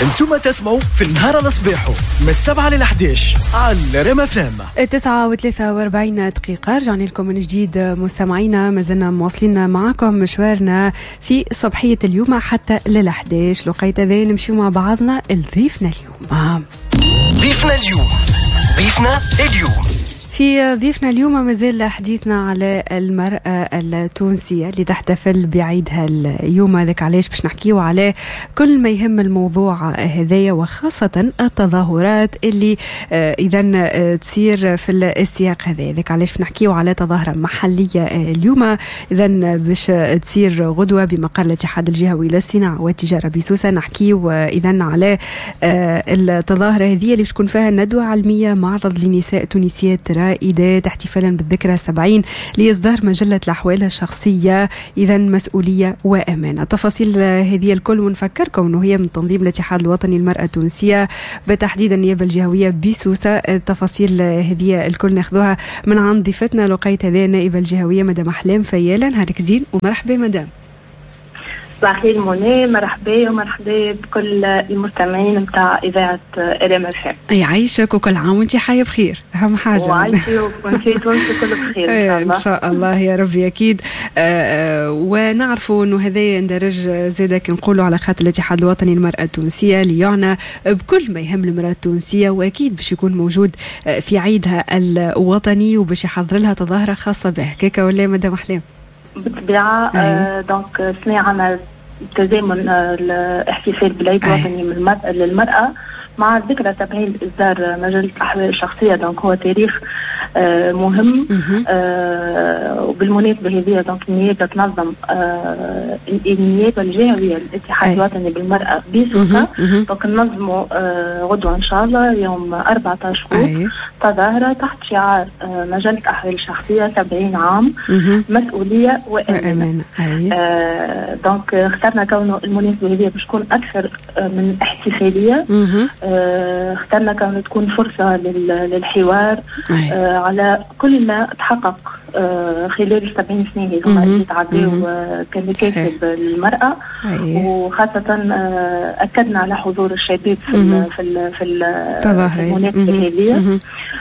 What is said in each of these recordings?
انتم تسمعوا في النهار الصباحو من 7 ل 11 على ريما فام. 9:43 دقيقة. رجعنا لكم من جديد مستمعينا، ما زلنا مواصلين معكم مشوارنا في صباحية اليوم حتى لل 11. لقيت ذي نمشي مع بعضنا لضيفنا اليوم. ضيفنا اليوم في ضيفنا اليوم مازال حديثنا على المرأة التونسية اللي تحتفل بعيدها اليوم. هذاك علاش باش نحكيو على كل ما يهم الموضوع هذايا، وخاصة التظاهرات اللي إذن تصير في السياق هذا. هذاك علاش باش نحكيو على تظاهرة محلية اليوم إذن باش تصير غدوة بمقر الاتحاد الجهوي للصناعة والتجارة بسوسة. نحكيو إذن على التظاهرة هذه اللي باش تكون فيها ندوة علمية، معرض لنساء تونسيات رائدات، احتفالا بالذكرى 70 لإصدار مجلة الأحوال الشخصية، إذن مسؤولية وأمانة. تفاصيل هذه الكل، ونفكركم أنه هي من تنظيم الاتحاد الوطني للمرأة التونسية بتحديد النيابة الجهوية بسوسة. التفاصيل هذه الكل ناخذوها من عند ضيفتنا لقيت هذه النائبة الجهوية مدام أحلام فيالا. نهارك زين ومرحبا مدام. صباح الخير منى، مرحبا ومرحبا بكل المستمعين متاع إذاعة ريما فام. أي عايشك وكل عام وانت حية بخير، أهم حاجة. وعايشي وانتي تونسي كله بخير إن شاء الله. إن شاء الله يا ربي أكيد. ونعرفوا أنه هذا يندرج زادا كنقولوا على خاطر الاتحاد الوطني للمرأة التونسية اللي يعنى بكل ما يهم المرأة التونسية، وأكيد باش يكون موجود في عيدها الوطني وباش يحضر لها تظاهرة خاصة به. كيكا ولا مدام أحلام؟ بالطبيعة. دونك سنة عنا تزامن الاحتفال بالعيد الوطني للمرأة مع ذكرى 70 إصدار مجلة الأحوال الشخصية. دونك هو تاريخ مهم. وبالمناسبة هذه دونك النيابة تنظم النيابة الجهوية للاتحاد الوطني بالمرأة بسوسة. دونك ننظموا غدوة إن شاء الله يوم 14 أوت تظاهرة تحت شعار مجلة الأحوال الشخصية 70 عام مسؤولية وأمانة. دونك اخترنا كونه المناسبة هذه باش تكون أكثر من احتفالية. اخترنا كونه تكون فرصة للحوار على كل ما تحقق خلال 70 سنة اللي تعدوا كمكاتب للمرأة. وخاصة أكدنا على حضور الشباب في المناسبة هذه.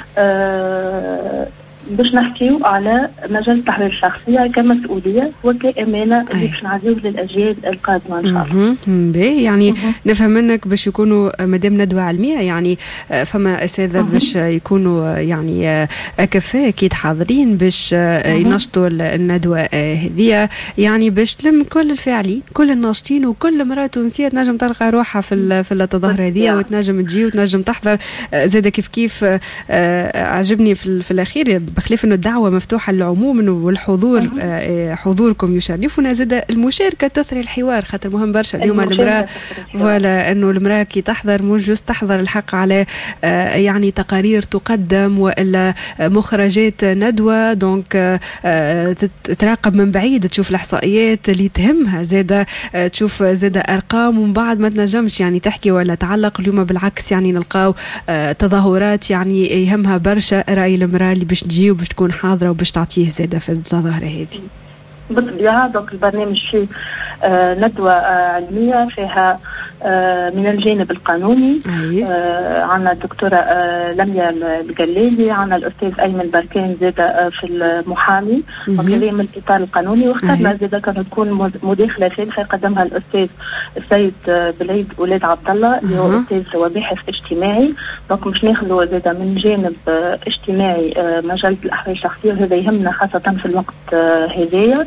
باش نحكيو على مجال التحرير الشخصية كمسؤولية وكأمانة اللي باش نعزيو للأجيال القادمة إن شاء الله. يعني نفهم منك باش يكونوا مدام ندوة علمية، يعني فما أساتذة باش يكونوا يعني أكفاء أكيد حاضرين باش ينشطوا الندوة هذه، يعني باش تلم كل الفاعلين كل الناشطين وكل امرأة تونسية تنجم تلقى روحها في التظاهرة هذه وتنجم تجي وتنجم تحضر. زاد كيف عجبني في الأخير بخلاف انه الدعوه مفتوحه للعموم والحضور حضوركم يشرفنا. زاد المشاركه تثري الحوار، خاطر مهم برشا اليوم المراه ولا انه المراه كي تحضر مش جوست تحضر الحق على يعني تقارير تقدم والا مخرجات ندوه. دونك تراقب من بعيد، تشوف الاحصائيات اللي تهمها، زاد تشوف زاد ارقام، ومن بعد ما تنجمش يعني تحكي ولا تعلق. اليوم بالعكس يعني نلقاو تظاهرات يعني يهمها برشا راي المراه اللي باش تجي وباش تكون حاضرة وباش تعطيه زادة في الظاهرة هذه. بالطبيعة دونك البرنامج فيه ندوة علمية فيها من الجانب القانوني. عنا الدكتورة لميا القلالي، عنا الأستاذ أيمن بركان زادة في المحامي وكذلك من الإطار القانوني. واخترنا زادة كانت تكون مداخلة ثالثة قدمها الأستاذ السيد بليد ولاد عبد الله اللي هو أستاذ وباحث اجتماعي. دونك مش ناخذوا زادة من جانب اجتماعي مجلة الأحوال الشخصية، وهذا يهمنا خاصة في الوقت هذايا.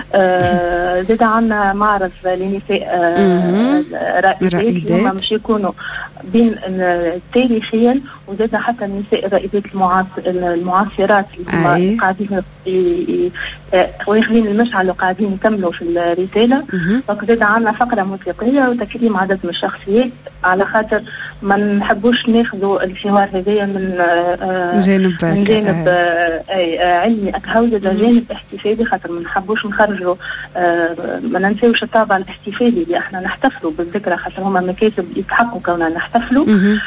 زادة عنا معرض لنساء رائدات هم مش يكونوا بين تاريخيا، وزاد حتى النساء الرائدات المعاصرات اللي قاعدين واخذين المشعل وقاعدين يكملوا في الرسالة. وكذا عندنا فقرة موسيقية وتكريم عدد من الشخصيات، على خاطر ما نحبوش ناخذوا الحوار هذايا من جانب علمي أكهوزة جانب احتفالي، خاطر ما نحبوش نخرجوا ما ننساوش الطابع الاحتفالي اللي احنا نحتفلوا بالذكرى، خاطر هما مكاتب يستحقوا كوننا نحتفلوا.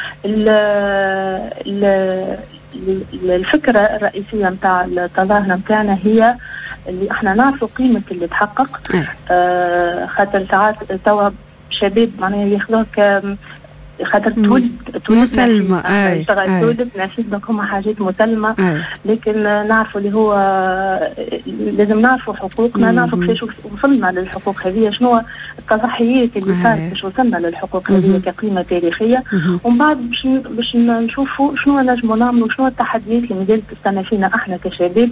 الفكرة الرئيسية متاع التظاهرة متاعنا هي اللي احنا نعرفوا قيمة اللي تحقق. خاطر ساعات توا شباب معناها ياخذوه خاطر تولد مسلمة تولد نشيد، دونك هما حاجات مسلمة. لكن نعرفوا اللي هو لازم نعرفوا حقوقنا، نعرفوا كيفاش وصلنا للحقوق هذه، شنو التضحيات اللي صارت باش وصلنا للحقوق هذه كقيمة تاريخية. ومن بعد باش نشوفوا شنو نجموا نعملوا، شنو التحديات اللي مازالت تستنى فينا احنا كشباب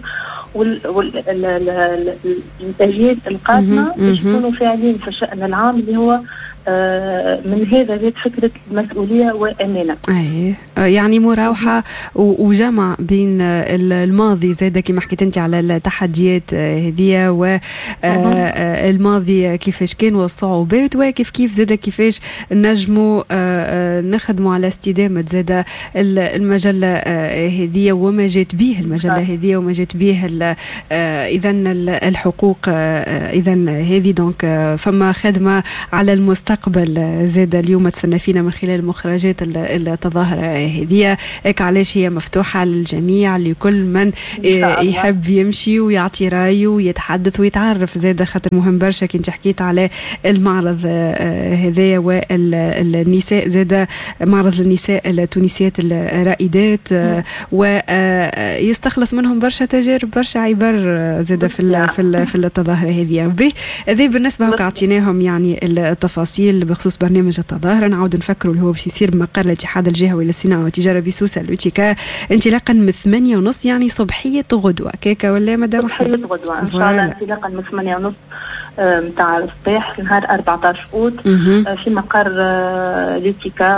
والأجيال القادمة باش يكونوا فاعلين في الشأن العام اللي هو من هذا ذات فكرة المسؤولية والأمانة. يعني مراوحة وجمع بين الماضي زادة كما حكيت أنت على التحديات هذه والماضي كيفاش كان والصعوبات، وكيف زادة كيفاش نجموا نخدموا على استدامة زادة المجلة هذه وما جات به المجلة هذه وما جات به إذن الحقوق إذن هذه. دونك فما خدمة على المستقبل زاد اليوم تسنى فينا من خلال مخرجات التظاهرة هذه. علاش هي مفتوحة للجميع، لكل من يحب يمشي ويعطي رايه ويتحدث ويتعرف زاد، خاطر مهم برشا كي انت حكيت على المعرض هذا والنساء زاد، معرض النساء التونسيات الرائدات، ويستخلص منهم برشا تجارب برشا عبر زاد في التظاهرة هذه. هذه بالنسبة هكا عطيناهم يعني التفاصيل بخصوص برنامج التظاهرة. نعود نفكروا اللي هو باش يصير بمقر الاتحاد الجهوي للصناعة والتجارة بسوسة لوتيكا انطلاقا من 8:30 يعني صبحية غدوة كيكا ولا مدام صبحية غدوة ان شاء الله، انطلاقا من 8:30 متاع الصباح في نهار 14 أوت في مقر لوتيكا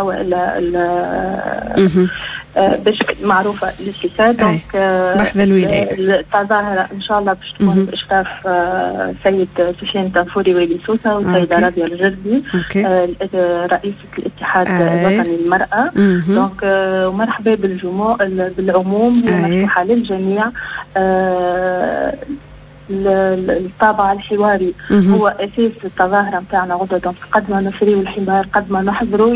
ولا باش معروفة للسيسات. دونك بحذا الولاية التظاهرة ان شاء الله باش تكون باشراف سيد سفيان تنفوري والي سوسة والسيدة رابية الجردي رئيسة الاتحاد الوطني للمرأة. دونك ومرحبا بالعموم، هي مفتوحة للجميع. الطابع الحواري هو أساس التظاهرة متاعنا غدا. دونك قد ما نفريو الحوار قد ما نحضروا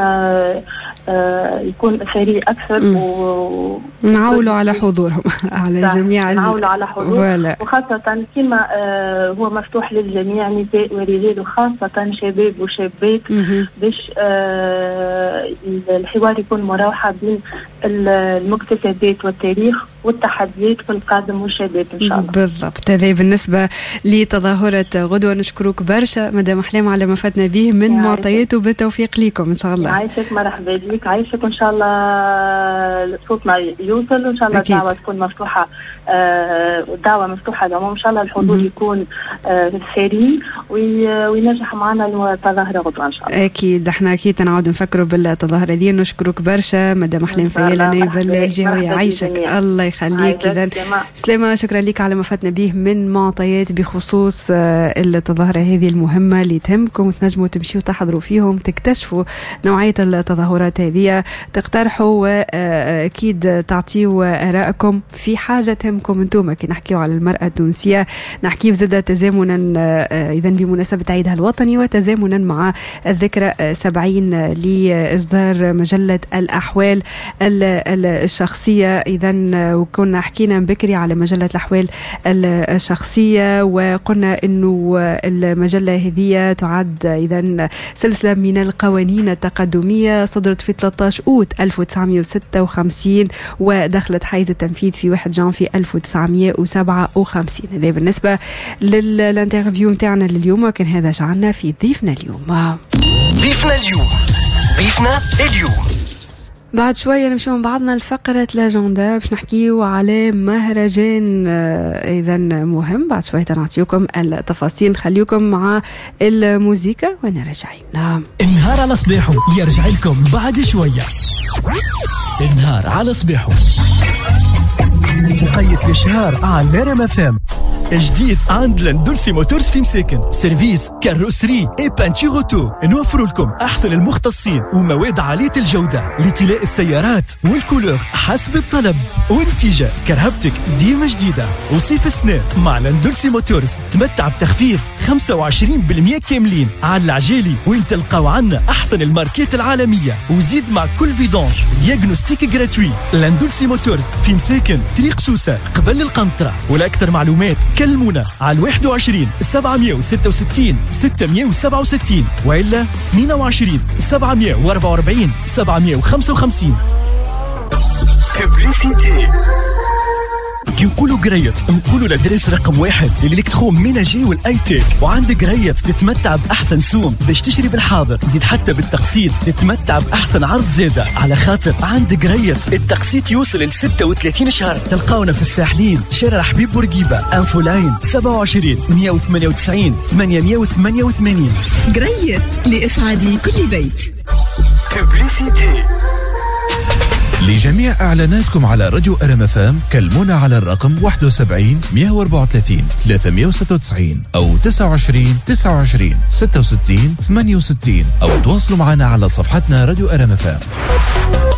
يكون فريق أكثر نعولوا على حضورهم على جميع نعولوا على حضور وخاصة كما هو مفتوح للجميع نساء ورجال وخاصة شباب وشابات باش الحوار يكون مراوحة بين المكتسبات والتاريخ والتحديات في القادم والشباب إن شاء الله. بالضبط. هذا بالنسبة لتظاهرة غدوة. نشكرك برشا مدام أحلام على ما فاتنا به من معطيات، وبالتوفيق لكم إن شاء الله. عايشك مرحبا بك، عايشك إن شاء الله صوتنا يوصل وإن شاء الله الدعوة تكون مفتوحة، دعوة مفتوحة لهم إن شاء الله الحضور يكون ثري وينجح معنا التظاهرة غدوة إن شاء الله. أكيد احنا أكيد نعود نفكروا بالتظاهرة دي. نشكرك برشا مدام أحلام فيالا نائبة الجهوية. عايشك الله يخليك. إذن سلامة، شكرا لك على ما فاتنا به من معطيات بخصوص التظاهرة هذه المهمة اللي تهمكم، وتنجموا تمشيوا تحضروا فيهم، تكتشفوا نوعية التظاهرات هذه، تقترحوا وأكيد تعطيوا آرائكم في حاجة تهمكم انتم. كي نحكيوا على المرأة التونسية نحكيوا زادة تزامنا إذن بمناسبة عيدها الوطني وتزامنا مع الذكرى 70 لإصدار مجلة الأحوال الشخصية. إذن وكنا حكينا بكري على مجلة الأحوال الشخصية، وقلنا إنه المجلة هذه تعد إذن سلسلة من القوانين التقدمية صدرت في 13 أوت 1956 ودخلت حيز التنفيذ في 1 جانفي 1957. هذا بالنسبة للانترفيو متاعنا لليوم، وكان هذا شعرنا في ضيفنا اليوم. ضيفنا اليوم بعد شوية نمشي من بعضنا لفقرة لاجوندا باش نحكيو على مهرجان إذا مهم. بعد شوية نعطيكم التفاصيل، نخليكم مع الموسيقى وانا راجعين. النهار على صباحو يرجع لكم بعد شوية. النهار على صباحو مقيد الشهر على ريم FM. جديد عند لاندولسي موتورز في مساكن، سيرفيس كاروسري اي بانتور اوتو. نوفر لكم احسن المختصين ومواد عاليه الجوده لطلاء السيارات والكولور حسب الطلب، ونتيجه كرهبتك ديما جديده. وصيف السنة مع لاندولسي موتورز تمتع بتخفيض 25% كاملين على العجالي، وين تلقاو عنا احسن الماركات العالميه، وزيد مع كل فيدونج دياغنوستيك جراتوي. لاندولسي موتورز في مساكن طريق سوسه قبل القنطره. ولاكثر معلومات كلمونا على 21 766 667 وإلا 22 744 755. ببليسيتي. كي نقولوا قريت نقولوا لدرس رقم 1 للإلكترون ميناجي والاي تيك. وعندك قريت تتمتع بأحسن سوم باش تشتري بالحاضر، زيد حتى بالتقسيط تتمتع بأحسن عرض زيادة، على خاطر عندك قريت التقسيط يوصل ل 36 شهر. تلقاونا في الساحلين، شارع حبيب بورقيبة، انفو لاين 27 198 888. قريت لإسعاد كل بيت. ببليسيتي. لجميع إعلاناتكم على راديو RMFM كلمونا على الرقم 71 134 396 أو 29 29 66 68 أو تواصلوا معنا على صفحتنا راديو RMFM.